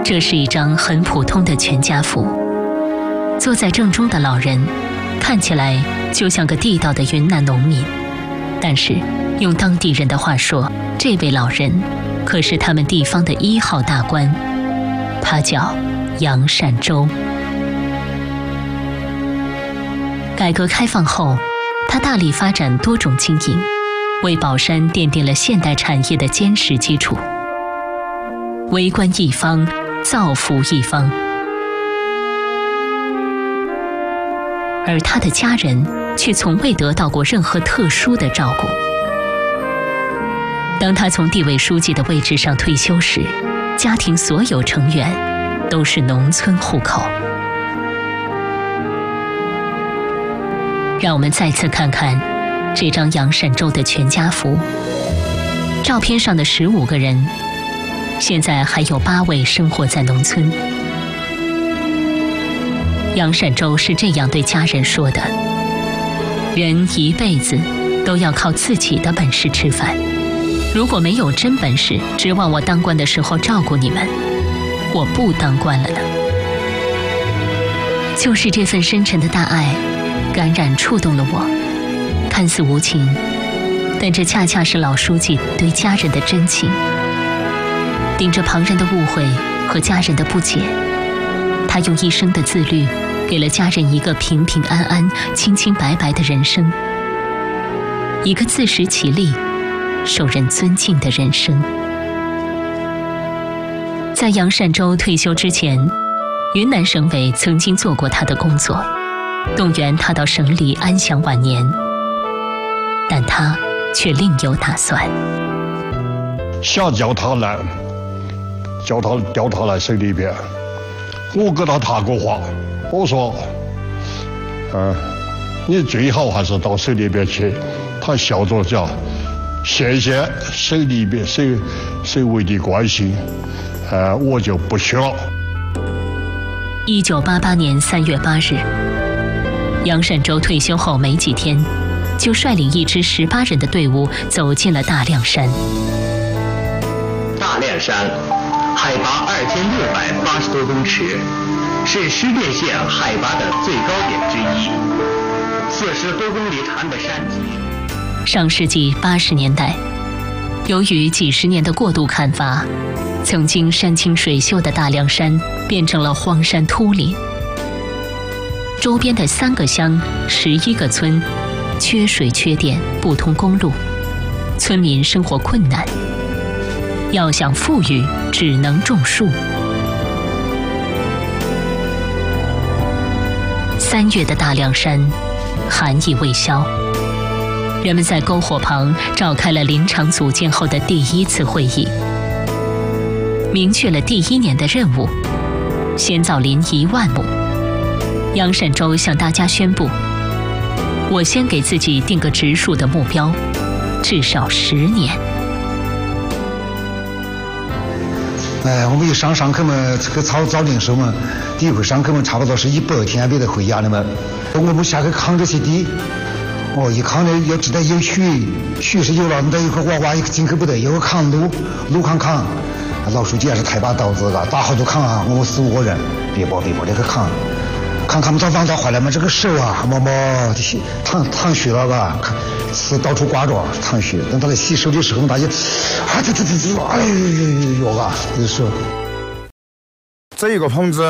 这是一张很普通的全家福。坐在正中的老人，看起来就像个地道的云南农民，但是用当地人的话说，这位老人可是他们地方的1号大官，他叫杨善洲。改革开放后，他大力发展多种经营，为宝山奠定了现代产业的坚实基础。为官一方，造福一方。而他的家人却从未得到过任何特殊的照顾。当他从地委书记的位置上退休时，家庭所有成员都是农村户口。让我们再次看看这张杨善洲的全家福。照片上的15个人，现在还有8位生活在农村。杨善洲是这样对家人说的：人一辈子都要靠自己的本事吃饭，如果没有真本事，指望我当官的时候照顾你们，我不当官了呢。就是这份深沉的大爱感染触动了我，看似无情，但这恰恰是老书记对家人的真情。顶着旁人的误会和家人的不解，他用一生的自律给了家人一个平平安安、清清白白的人生，一个自食其力、受人尊敬的人生。在杨善洲退休之前，云南省委曾经做过他的工作，动员他到省里安享晚年，但他却另有打算。 想叫他来，调他来省里边，我跟他谈过话，我说，你最好还是到省里边去。他笑着讲，谢谢省里边省委的关心，我就不去了。 1988年3月8日，杨善洲退休后没几天，就率领一支18人的队伍走进了大凉山。 大凉山海拔2680多公尺，是十甸县海拔的最高点之一，40多公里长的山脊。 上世纪80年代，由于几十年的过度砍伐，曾经山清水秀的大凉山变成了荒山秃岭。周边的3个乡、11个村，缺水缺电，不通公路，村民生活困难。要想富裕，只能种树。3月的大凉山，寒意未消，人们在篝火旁召开了林场组建后的第1次会议，明确了第1年的任务：先造林1万亩。杨善洲向大家宣布：我先给自己定个植树的目标，至少10年。 我们有上课嘛，这个早零时候嘛，第一回上课嘛，差不多是100天别的回家的嘛。我们下去扛这些地，一扛呢要知道有水是有了，你在一块挖一个进去不得，有扛路扛。老书记也是抬把刀子打好多扛啊，我们4、5个人，别包这个扛不着往到坏了嘛，这个手啊，淌血了吧，是到处刮着淌血。等他来洗手的时候，大家哎呦，就是这一个棚子